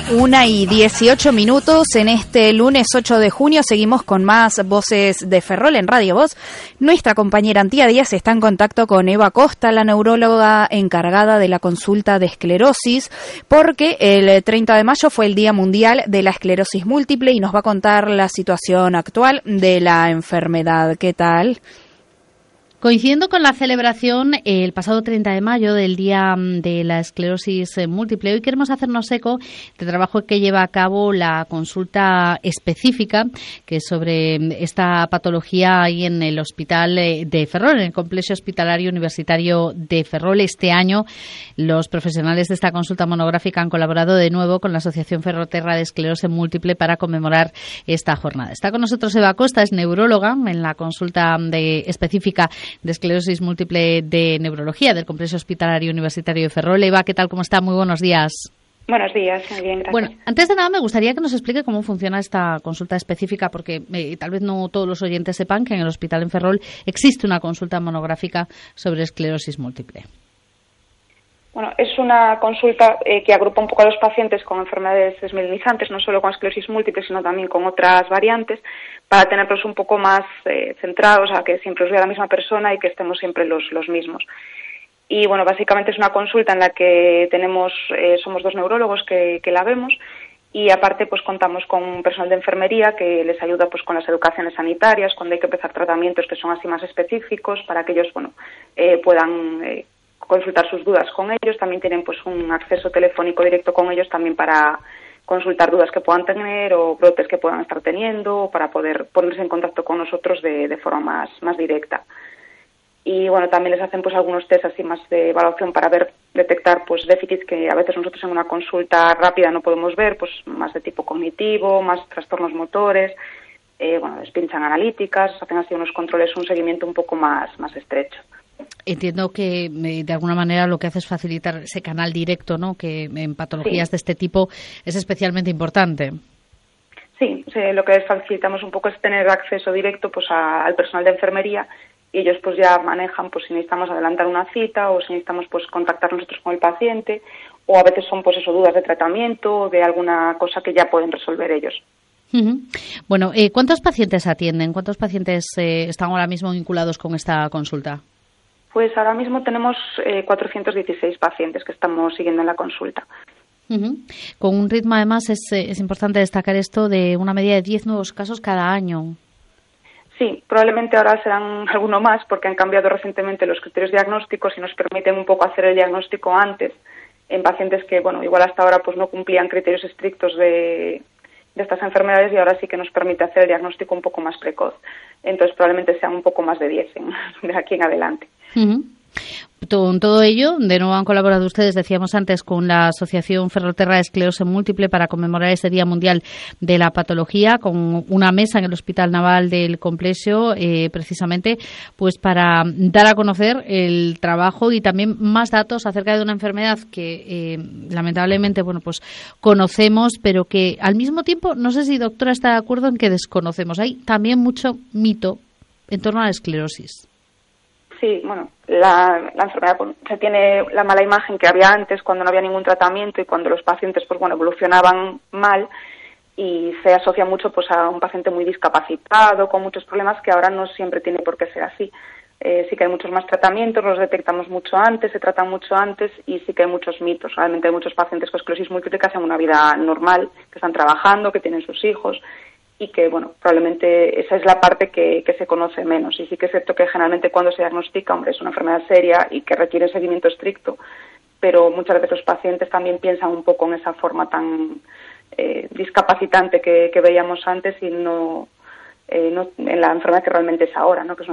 1:18 en este lunes 8 de junio. Seguimos con más Voces de Ferrol en Radio Voz. Nuestra compañera Antía Díaz está en contacto con Eva Costa, la neuróloga encargada de la consulta de esclerosis, porque el 30 de mayo fue el Día Mundial de la Esclerosis Múltiple y nos va a contar la situación actual de la enfermedad. ¿Qué tal? Coincidiendo con la celebración el pasado 30 de mayo del Día de la Esclerosis Múltiple, hoy queremos hacernos eco del trabajo que lleva a cabo la consulta específica que es sobre esta patología ahí en el Hospital de Ferrol, en el Complejo Hospitalario Universitario de Ferrol. Este año los profesionales de esta consulta monográfica han colaborado de nuevo con la Asociación Ferroterra de Esclerosis Múltiple para conmemorar esta jornada. Está con nosotros Eva Costa, es neuróloga en la consulta específica de esclerosis múltiple de neurología del Complejo Hospitalario Universitario de Ferrol. Eva, ¿qué tal? ¿Cómo está? Muy buenos días. Buenos días, muy bien, gracias. Bueno, antes de nada me gustaría que nos explique cómo funciona esta consulta específica, porque tal vez no todos los oyentes sepan que en el Hospital en Ferrol existe una consulta monográfica sobre esclerosis múltiple. Bueno, es una consulta que agrupa un poco a los pacientes con enfermedades desmielinizantes, no solo con esclerosis múltiple, sino también con otras variantes, para tenerlos un poco más centrados, a que siempre os vea la misma persona y que estemos siempre los mismos. Y bueno, básicamente es una consulta en la que somos dos neurólogos que la vemos, y aparte pues contamos con un personal de enfermería que les ayuda pues con las educaciones sanitarias, cuando hay que empezar tratamientos que son así más específicos, para que ellos puedan consultar sus dudas con ellos. También tienen pues un acceso telefónico directo con ellos también para consultar dudas que puedan tener o brotes que puedan estar teniendo, o para poder ponerse en contacto con nosotros de forma más directa. Y bueno, también les hacen pues algunos test así más de evaluación para detectar pues déficits que a veces nosotros en una consulta rápida no podemos ver, pues más de tipo cognitivo, más trastornos motores. Les pinchan analíticas, hacen así unos controles, un seguimiento un poco más estrecho. Entiendo que de alguna manera lo que hace es facilitar ese canal directo, ¿no?, que en patologías de este tipo es especialmente importante. Sí, lo que facilitamos un poco es tener acceso directo pues al personal de enfermería, y ellos pues ya manejan pues si necesitamos adelantar una cita o si necesitamos pues contactar nosotros con el paciente, o a veces son pues dudas de tratamiento o de alguna cosa que ya pueden resolver ellos. Uh-huh. Bueno, ¿cuántos pacientes atienden? ¿Cuántos pacientes están ahora mismo vinculados con esta consulta? Pues ahora mismo tenemos 416 pacientes que estamos siguiendo en la consulta. Uh-huh. Con un ritmo, además, es importante destacar esto de una media de 10 nuevos casos cada año. Sí, probablemente ahora serán alguno más porque han cambiado recientemente los criterios diagnósticos y nos permiten un poco hacer el diagnóstico antes en pacientes que, igual hasta ahora pues no cumplían criterios estrictos de estas enfermedades, y ahora sí que nos permite hacer el diagnóstico un poco más precoz. Entonces probablemente sean un poco más de 10 de aquí en adelante. Uh-huh. Con todo ello, de nuevo han colaborado ustedes, decíamos antes, con la Asociación Ferroterra de Esclerosis Múltiple para conmemorar este Día Mundial de la Patología, con una mesa en el Hospital Naval del Complejo, precisamente pues para dar a conocer el trabajo y también más datos acerca de una enfermedad que lamentablemente pues conocemos, pero que al mismo tiempo, no sé si doctora está de acuerdo en que desconocemos. Hay también mucho mito en torno a la esclerosis. Sí, la enfermedad se tiene la mala imagen que había antes, cuando no había ningún tratamiento y cuando los pacientes evolucionaban mal, y se asocia mucho pues a un paciente muy discapacitado, con muchos problemas, que ahora no siempre tiene por qué ser así. Sí que hay muchos más tratamientos, los detectamos mucho antes, se tratan mucho antes, y sí que hay muchos mitos. Realmente hay muchos pacientes con esclerosis múltiple que hacen una vida normal, que están trabajando, que tienen sus hijos, y que, probablemente esa es la parte que se conoce menos. Y sí que es cierto que generalmente cuando se diagnostica, es una enfermedad seria y que requiere seguimiento estricto, pero muchas veces los pacientes también piensan un poco en esa forma tan discapacitante que veíamos antes, y no en la enfermedad que realmente es ahora, ¿no?, que es